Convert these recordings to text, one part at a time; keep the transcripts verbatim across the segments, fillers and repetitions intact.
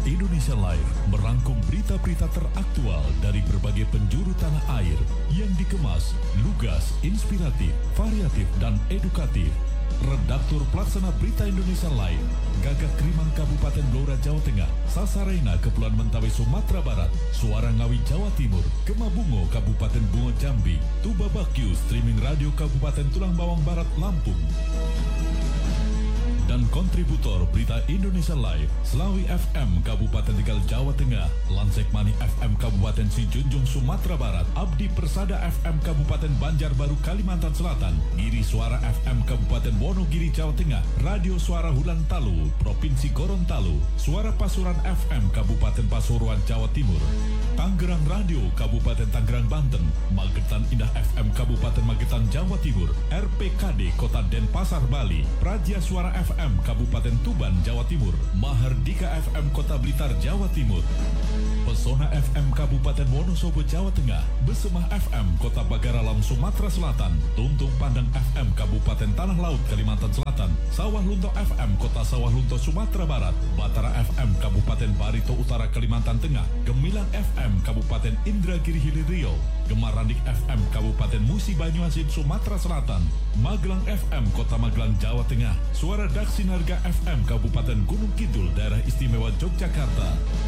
Indonesia Live merangkum berita-berita teraktual dari berbagai penjuru tanah air yang dikemas lugas, inspiratif, variatif, dan edukatif. Redaktur Pelaksana Berita Indonesia Live, Gagak Krimang Kabupaten Blora Jawa Tengah, Sasarena Kepulauan Mentawai Sumatera Barat, Suara Ngawi Jawa Timur, Kemabungo Kabupaten Bungo Jambi, Tuba Bakyu Streaming Radio Kabupaten Tulang Bawang Barat Lampung. Dan kontributor Berita Indonesia Live, Slawi F M Kabupaten Tegal Jawa Tengah, Lansekmani F M Kabupaten Sijunjung Sumatera Barat, Abdi Persada F M Kabupaten Banjarbaru Kalimantan Selatan, Giri Suara F M Kabupaten Wonogiri Jawa Tengah, Radio Suara Hulan Talu Provinsi Gorontalo, Suara Pasuruan F M Kabupaten Pasuruan Jawa Timur, Tangerang Radio Kabupaten Tangerang Banten, Magetan Indah F M Kabupaten Magetan Jawa Timur, R P K D Kota Denpasar Bali, Praja Suara F M Kabupaten Tuban Jawa Timur, Mahardika F M Kota Blitar Jawa Timur, Pesona F M Kabupaten Wonosobo Jawa Tengah, Besemah F M Kota Bagaralam Sumatera Selatan, Tuntung Pandang F M Kabupaten Tanah Laut Kalimantan Selatan, Sawah Lunto F M Kota Sawah Lunto Sumatera Barat, Batara F M Kabupaten Barito Utara Kalimantan Tengah, Gemilang F M Kabupaten Indragiri Hilir Riau, Gemarandik F M Kabupaten Musi Banyuasin Sumatera Selatan, Magelang F M Kota Magelang Jawa Tengah, Suara Daksinarga F M Kabupaten Gunung Kidul Daerah Istimewa Yogyakarta,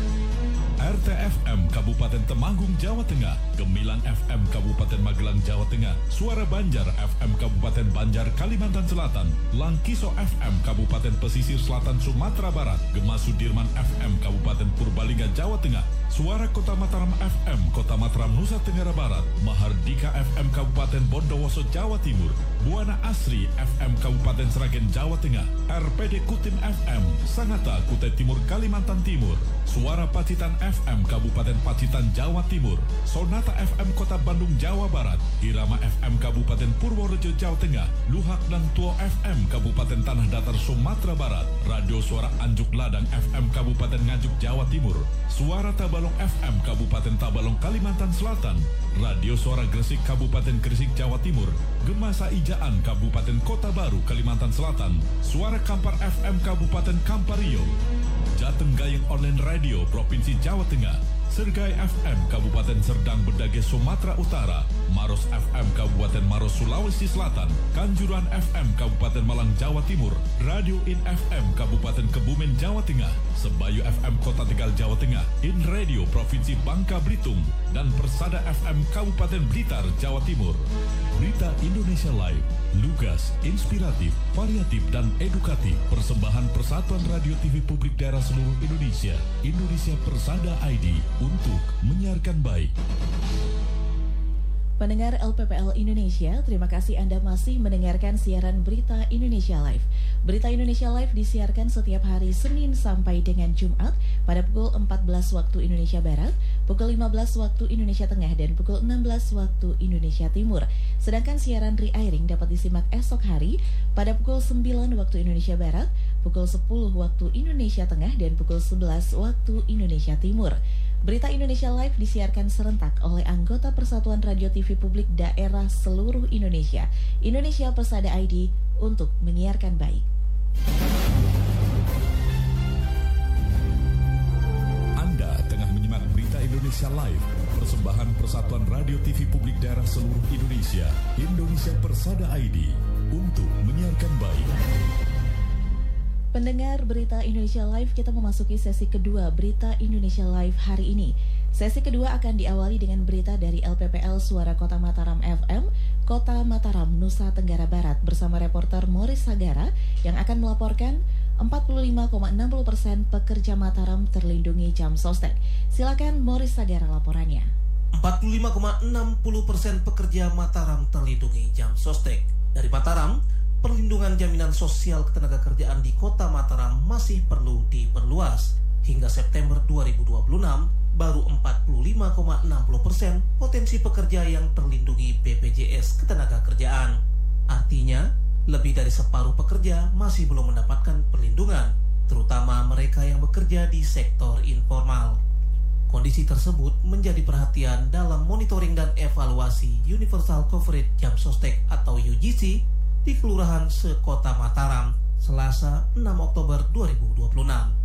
R T F M Kabupaten Temanggung Jawa Tengah, Gemilang F M Kabupaten Magelang Jawa Tengah, Suara Banjar F M Kabupaten Banjar Kalimantan Selatan, Langkiso F M Kabupaten Pesisir Selatan Sumatera Barat, Gema Sudirman F M Kabupaten Purbalingga Jawa Tengah, Suara Kota Mataram F M Kota Mataram Nusa Tenggara Barat, Mahardika F M Kabupaten Bondowoso Jawa Timur, Buana Asri F M Kabupaten Sragen Jawa Tengah, R P D Kutim F M Sangatta Kutai Timur Kalimantan Timur, Suara Pacitan F M Kabupaten Pacitan Jawa Timur, Sonata F M Kota Bandung Jawa Barat, Irama F M Kabupaten Purworejo Jawa Tengah, Luhak dan Tuo F M Kabupaten Tanah Datar Sumatera Barat, Radio Suara Anjuk Ladang F M Kabupaten Nganjuk Jawa Timur, Suara Tabalong F M Kabupaten Tabalong Kalimantan Selatan, Radio Suara Gresik Kabupaten Gresik Jawa Timur, Gema Saijaan Kabupaten Kota Baru Kalimantan Selatan, Suara Kampar F M Kabupaten Kampario, Jateng Gayeng Online Radio Provinsi Jawa Tengah, Sergai F M Kabupaten Serdang Bedage Sumatera Utara, Maros F M Kabupaten Maros Sulawesi Selatan, Kanjuruhan F M Kabupaten Malang Jawa Timur, Radio In F M Kabupaten Kebumen Jawa Tengah, Sebayu F M Kota Tegal Jawa Tengah, In Radio Provinsi Bangka Belitung, dan Persada F M Kabupaten Blitar Jawa Timur. Berita Indonesia Live, lugas, inspiratif, variatif, dan edukatif. Persembahan Persatuan Radio T V Publik Daerah Seluruh Indonesia, Indonesia Persada I D, untuk menyiarkan baik. Pendengar L P P L Indonesia, terima kasih Anda masih mendengarkan siaran Berita Indonesia Live. Berita Indonesia Live disiarkan setiap hari Senin sampai dengan Jumat pada pukul empat belas waktu Indonesia Barat, pukul lima belas waktu Indonesia Tengah, dan pukul enam belas waktu Indonesia Timur. Sedangkan siaran re-airing dapat disimak esok hari pada pukul sembilan waktu Indonesia Barat, pukul sepuluh waktu Indonesia Tengah, dan pukul sebelas waktu Indonesia Timur. Berita Indonesia Live disiarkan serentak oleh anggota Persatuan Radio T V Publik Daerah Seluruh Indonesia, Indonesia Persada I D, untuk menyiarkan baik. Anda tengah menyimak Berita Indonesia Live, persembahan Persatuan Radio T V Publik Daerah Seluruh Indonesia, Indonesia Persada I D, untuk menyiarkan baik. Pendengar Berita Indonesia Live, kita memasuki sesi kedua Berita Indonesia Live hari ini. Sesi kedua akan diawali dengan berita dari L P P L Suara Kota Mataram F M, Kota Mataram, Nusa Tenggara Barat, bersama reporter Morris Sagara yang akan melaporkan empat puluh lima koma enam puluh persen pekerja Mataram terlindungi jam sostek. Silakan Morris Sagara laporannya. empat puluh lima koma enam puluh persen pekerja Mataram terlindungi jam sostek. Dari Mataram, perlindungan jaminan sosial ketenagakerjaan di Kota Mataram masih perlu diperluas. Hingga September dua ribu dua puluh enam, baru empat puluh lima koma enam puluh persen potensi pekerja yang terlindungi B P J S Ketenagakerjaan. Artinya, lebih dari separuh pekerja masih belum mendapatkan perlindungan, terutama mereka yang bekerja di sektor informal. Kondisi tersebut menjadi perhatian dalam monitoring dan evaluasi Universal Coverage Jam Sostek atau U G C di Kelurahan se-Kota Mataram, Selasa enam Oktober dua ribu dua puluh enam.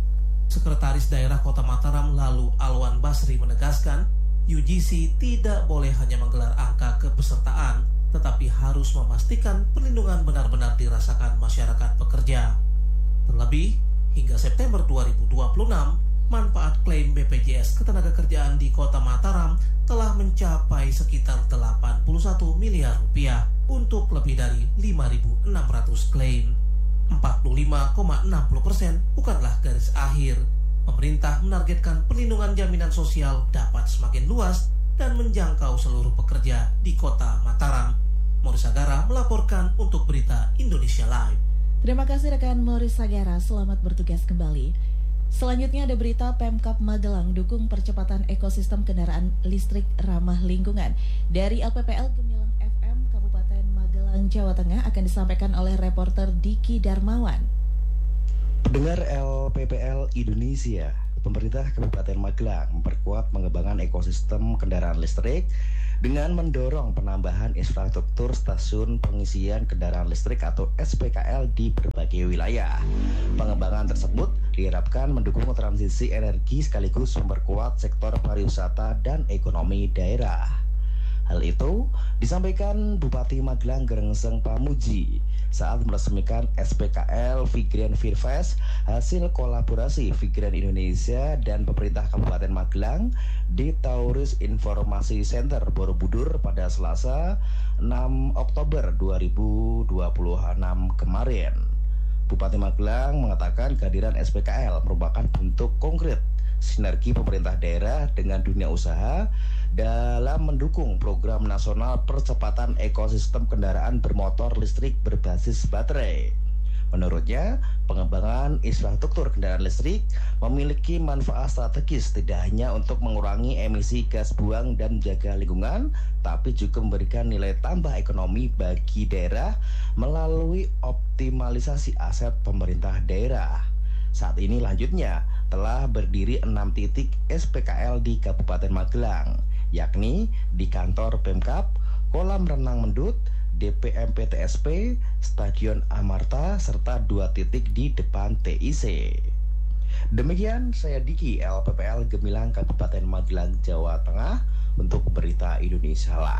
Sekretaris Daerah Kota Mataram lalu Alwan Basri menegaskan, U G C tidak boleh hanya menggelar angka kepesertaan, tetapi harus memastikan perlindungan benar-benar dirasakan masyarakat pekerja. Terlebih, hingga September dua ribu dua puluh enam, manfaat klaim B P J S Ketenagakerjaan di Kota Mataram telah mencapai sekitar delapan puluh satu miliar rupiah untuk lebih dari lima ribu enam ratus klaim. empat puluh lima koma enam puluh persen bukanlah garis akhir. Pemerintah menargetkan perlindungan jaminan sosial dapat semakin luas dan menjangkau seluruh pekerja di Kota Mataram. Morris Sagara melaporkan untuk Berita Indonesia Live. Terima kasih rekan Morris Sagara, selamat bertugas kembali. Selanjutnya ada berita Pemkab Magelang dukung percepatan ekosistem kendaraan listrik ramah lingkungan. Dari L P P L Gemilang F M Kabupaten Magelang, Jawa Tengah akan disampaikan oleh reporter Diki Darmawan. Pendengar L P P L Indonesia, pemerintah Kabupaten Magelang memperkuat pengembangan ekosistem kendaraan listrik dengan mendorong penambahan infrastruktur stasiun pengisian kendaraan listrik atau S P K L di berbagai wilayah. Pengembangan tersebut diharapkan mendukung transisi energi sekaligus memperkuat sektor pariwisata dan ekonomi daerah. Hal itu disampaikan Bupati Magelang Gerengseng Pamuji saat meresmikan S P K L Vigran Firfest hasil kolaborasi Vigran Indonesia dan pemerintah Kabupaten Magelang di Tauris Informasi Center Borobudur pada Selasa enam Oktober dua ribu dua puluh enam kemarin. Bupati Magelang mengatakan kehadiran S P K L merupakan bentuk konkret sinergi pemerintah daerah dengan dunia usaha dalam mendukung program nasional percepatan ekosistem kendaraan bermotor listrik berbasis baterai. Menurutnya, pengembangan infrastruktur kendaraan listrik memiliki manfaat strategis tidak hanya untuk mengurangi emisi gas buang dan menjaga lingkungan, tapi juga memberikan nilai tambah ekonomi bagi daerah melalui optimalisasi aset pemerintah daerah. Saat ini lanjutnya telah berdiri enam titik S P K L di Kabupaten Magelang, yakni di kantor Pemkab, kolam renang Mendut, D P M P T S P, Stadion Amarta, serta dua titik di depan T I C. Demikian saya Diki, L P P L Gemilang Kabupaten Magelang, Jawa Tengah untuk Berita Indonesia Live.